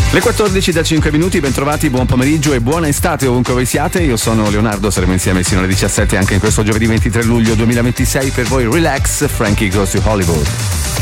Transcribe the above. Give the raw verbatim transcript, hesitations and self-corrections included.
Le quattordici da cinque minuti, bentrovati, buon pomeriggio e buona estate ovunque voi siate. Io sono Leonardo, saremo insieme sino alle diciassette anche in questo giovedì ventitré luglio duemilaventisei. Per voi Relax, Frankie Goes to Hollywood.